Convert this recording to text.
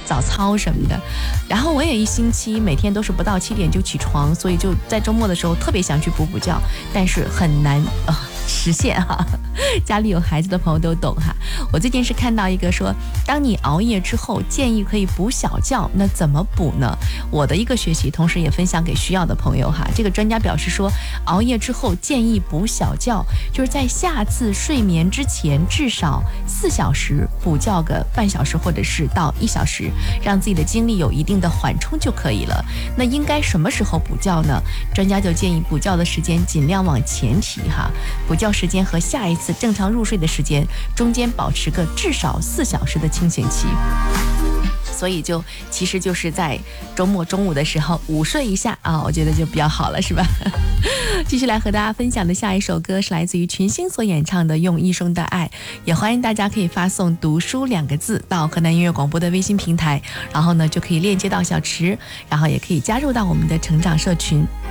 早操什么的。然后我也一星期每天都是不到7点就起床，所以就在周末的时候特别想去补觉，但是很难实现哈。家里有孩子的朋友都懂哈。我最近是看到一个说，当你熬夜之后，建议可以补小觉，那怎么补呢？我的一个学习，同时也分享给需要的朋友哈。这个专家表示说，熬夜之后建议补小觉，就是在下次睡眠之前至少4小时补觉个半小时或者是到1小时，让自己的精力有一定的缓冲就可以了。那应该什么时候补觉呢？专家就建议补觉的时间尽量往前提哈，补觉时间和下一次正常入睡的时间中间保持个至少4小时的清醒期。所以其实就是在周末中午的时候午睡一下啊，我觉得就比较好了，是吧？继续来和大家分享的下一首歌是来自于群星所演唱的《用一生的爱》，也欢迎大家可以发送读书2个字到河南音乐广播的微信平台，然后呢就可以链接到小池，然后也可以加入到我们的成长社群。